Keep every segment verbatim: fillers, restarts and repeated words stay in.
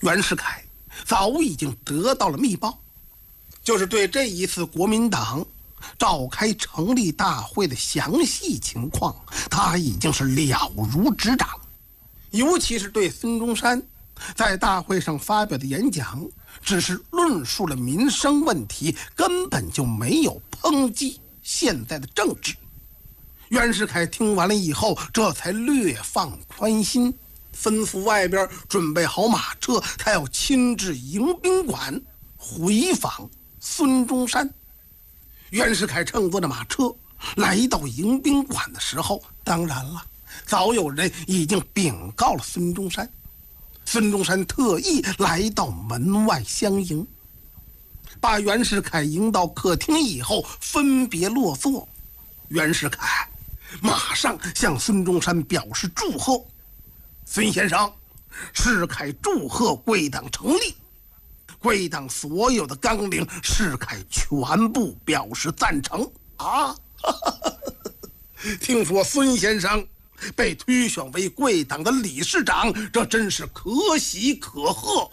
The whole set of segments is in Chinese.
袁世凯早已经得到了密报，就是对这一次国民党召开成立大会的详细情况，他已经是了如指掌。尤其是对孙中山在大会上发表的演讲，只是论述了民生问题，根本就没有抨击现在的政治。袁世凯听完了以后，这才略放宽心，吩咐外边准备好马车，他要亲至迎宾馆回访孙中山。袁世凯乘坐着马车来到迎宾馆的时候，当然了，早有人已经禀告了孙中山。孙中山特意来到门外相迎，把袁世凯迎到客厅以后，分别落座。袁世凯马上向孙中山表示祝贺。孙先生，世凯祝贺贵党成立，贵党所有的纲领，世凯全部表示赞成啊！听说孙先生被推选为贵党的理事长，这真是可喜可贺。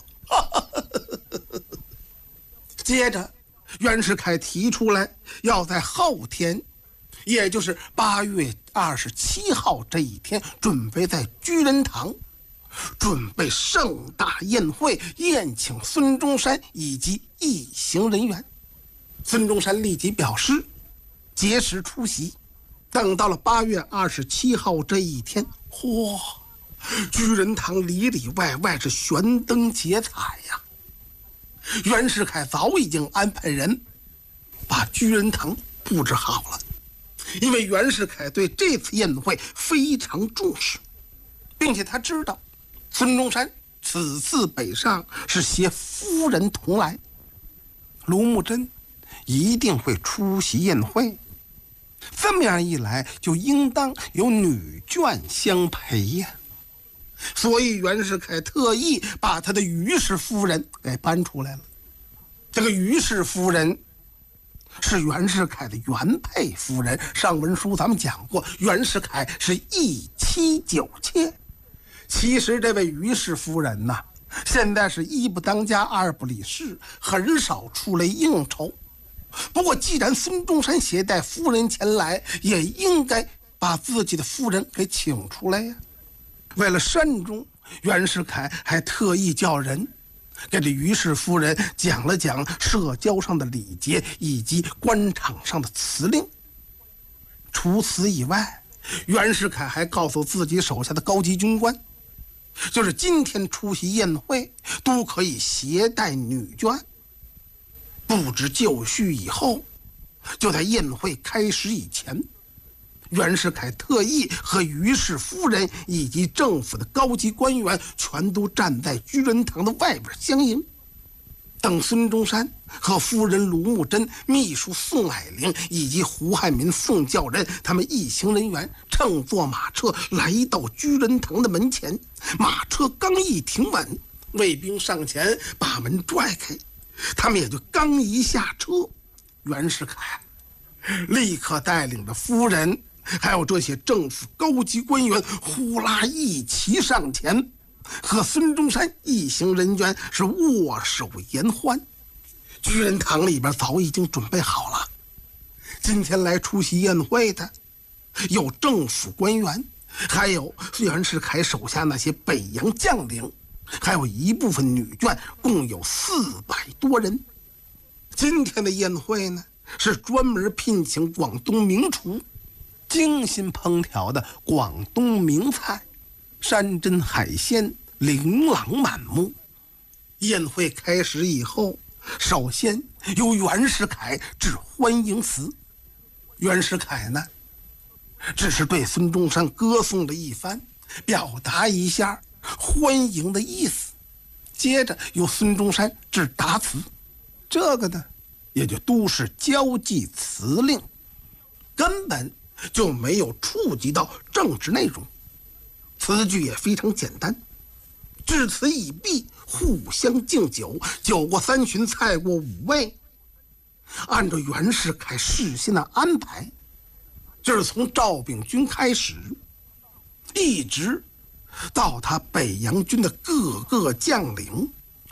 接着，袁世凯提出来要在后天，也就是八月二十七号这一天，准备在居仁堂准备盛大宴会，宴请孙中山以及一行人员。孙中山立即表示届时出席。等到了八月二十七号这一天，嚯，居仁堂里里外外是悬灯结彩呀！袁世凯早已经安排人把居仁堂布置好了，因为袁世凯对这次宴会非常重视，并且他知道孙中山此次北上是携夫人同来，卢慕贞一定会出席宴会，这么样一来就应当有女眷相陪呀。所以袁世凯特意把他的于氏夫人给搬出来了。这个于氏夫人是袁世凯的原配夫人，上文书咱们讲过，袁世凯是一妻九妾。其实这位于氏夫人呐，现在是一不当家二不理事，很少出来应酬。不过既然孙中山携带夫人前来，也应该把自己的夫人给请出来呀。为了慎重，袁世凯还特意叫人给这于氏夫人讲了讲社交上的礼节以及官场上的辞令。除此以外，袁世凯还告诉自己手下的高级军官，就是今天出席宴会都可以携带女眷。布置就绪以后，就在宴会开始以前，袁世凯特意和于氏夫人以及政府的高级官员全都站在居仁堂的外边相迎。等孙中山和夫人卢慕贞、秘书宋霭龄以及胡汉民、宋教仁他们一行人员乘坐马车来到居仁堂的门前，马车刚一停稳，卫兵上前把门拽开，他们也就刚一下车，袁世凯立刻带领着夫人还有这些政府高级官员呼啦一齐上前，和孙中山一行人员是握手言欢。居仁堂里边早已经准备好了，今天来出席宴会的有政府官员，还有袁世凯手下那些北洋将领，还有一部分女眷，共有四百多人。今天的宴会呢，是专门聘请广东名厨精心烹调的广东名菜，山珍海鲜琳琅满目。宴会开始以后，首先由袁世凯致欢迎词。袁世凯呢，只是对孙中山歌颂了一番，表达一下欢迎的意思。接着由孙中山致答词，这个呢也就都是交际辞令，根本就没有触及到政治内容，词句也非常简单。至此已毕，互相敬酒，酒过三巡，菜过五味。按照袁世凯事先的安排，就是从赵秉钧开始，一直到他北洋军的各个将领，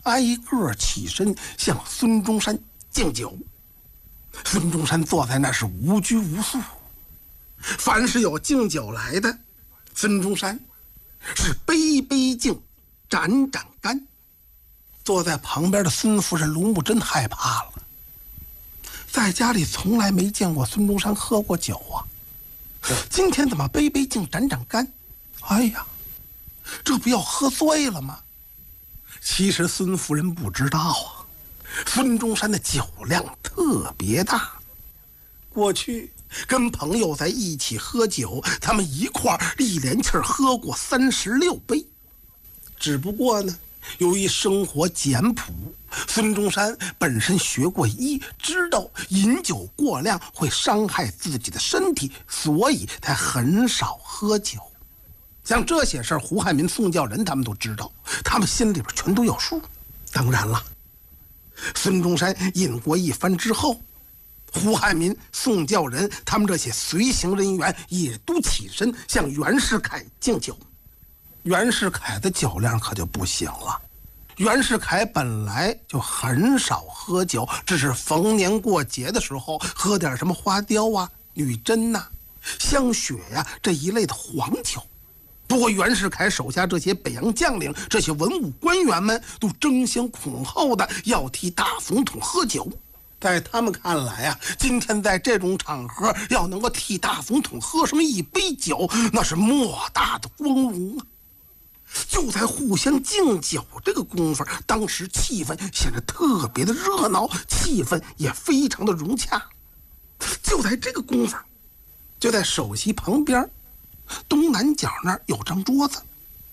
挨个起身向孙中山敬酒。孙中山坐在那是无拘无束，凡是有敬酒来的，孙中山是杯杯敬，盏盏干。坐在旁边的孙夫人卢慕贞害怕了，在家里从来没见过孙中山喝过酒啊，今天怎么杯杯敬，盏盏干？哎呀，这不要喝醉了吗？其实孙夫人不知道啊，孙中山的酒量特别大，过去跟朋友在一起喝酒，他们一块儿一连气儿喝过三十六杯。只不过呢，由于生活简朴，孙中山本身学过医，知道饮酒过量会伤害自己的身体，所以他很少喝酒。像这些事儿，胡汉民、宋教仁他们都知道，他们心里边全都有数。当然了，孙中山饮过一番之后，胡汉民、宋教仁他们这些随行人员也都起身向袁世凯敬酒。袁世凯的酒量可就不行了，袁世凯本来就很少喝酒，只是逢年过节的时候喝点什么花雕啊、女真呐、啊、香雪呀、啊、这一类的黄酒。不过袁世凯手下这些北洋将领、这些文武官员们都争先恐后的要替大总统喝酒。在他们看来啊，今天在这种场合要能够替大总统喝上一杯酒，那是莫大的光荣啊！就在互相敬酒这个功夫，当时气氛显得特别的热闹，气氛也非常的融洽。就在这个功夫，就在首席旁边东南角那儿有张桌子，